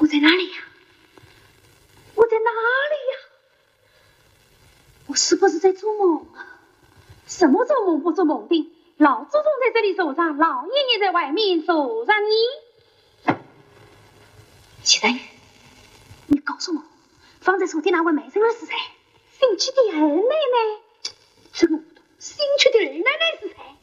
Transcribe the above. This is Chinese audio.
我在哪里呀？我在哪里呀？我是不是在做梦啊？什么做梦不做梦的？老祖宗在这里守着，老爷爷在外面守着你。齐大爷，你告诉我，放在抽屉那位美人儿是谁？新娶的二奶奶？什么不懂？新娶的二奶奶是谁？